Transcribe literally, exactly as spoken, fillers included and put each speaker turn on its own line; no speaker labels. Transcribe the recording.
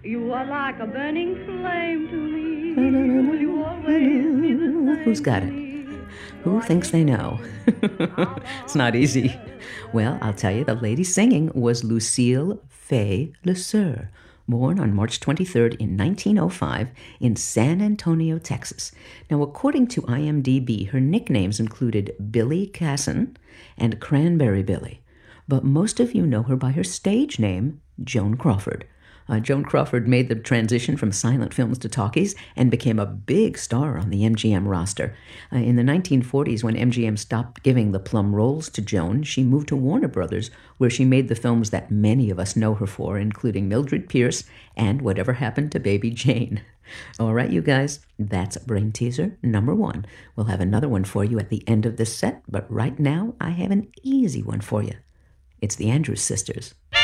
You are like a burning flame to me. Will you always be the same?
Who's got it? Who thinks they know? It's not easy. Well, I'll tell you, the lady singing was Lucille Fay LeSueur, born on March twenty-third in nineteen oh five in San Antonio, Texas. Now, according to I M D B, her nicknames included Billy Casson and Cranberry Billy, but most of you know her by her stage name, Joan Crawford. Uh, Joan Crawford made the transition from silent films to talkies and became a big star on the M G M roster. Uh, in the nineteen forties, when M G M stopped giving the plum roles to Joan, she moved to Warner Brothers, where she made the films that many of us know her for, including Mildred Pierce and Whatever Happened to Baby Jane. All right, you guys, that's Brain Teaser number one. We'll have another one for you at the end of this set, but right now I have an easy one for you. It's the Andrews Sisters.